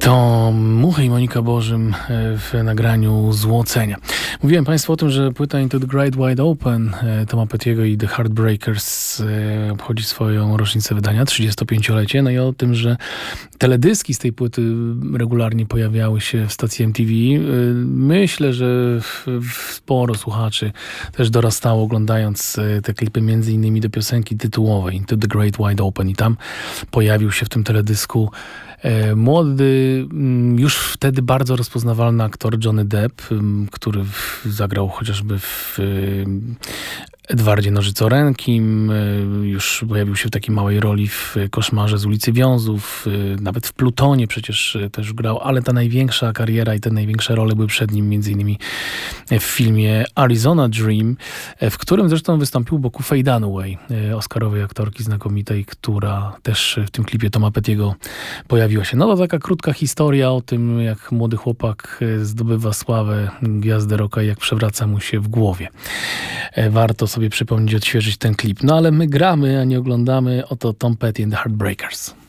To Muchy i Monika Bożym w nagraniu Złocenia. Mówiłem Państwu o tym, że płyta Into the Great Wide Open Toma Petty'ego i The Heartbreakers obchodzi swoją rocznicę wydania, 35-lecie. No i o tym, że teledyski z tej płyty regularnie pojawiały się w stacji MTV. Myślę, że sporo słuchaczy też dorastało oglądając te klipy, między innymi do piosenki tytułowej Into the Great Wide Open, i tam pojawił się w tym teledysku młody, już wtedy bardzo rozpoznawalny aktor Johnny Depp, który zagrał chociażby w Edwardzie Nożycorękim, już pojawił się w takiej małej roli w Koszmarze z ulicy Wiązów, nawet w Plutonie przecież też grał, ale ta największa kariera i te największe role były przed nim, między innymi w filmie Arizona Dream, w którym zresztą wystąpił u boku Faye Dunaway, oscarowej aktorki znakomitej, która też w tym klipie Toma Petty'ego pojawiła się. No to taka krótka historia o tym, jak młody chłopak zdobywa sławę, gwiazdę rocka i jak przewraca mu się w głowie. Warto sobie przypomnieć, odświeżyć ten klip. No ale my gramy, a nie oglądamy. Oto Tom Petty and the Heartbreakers.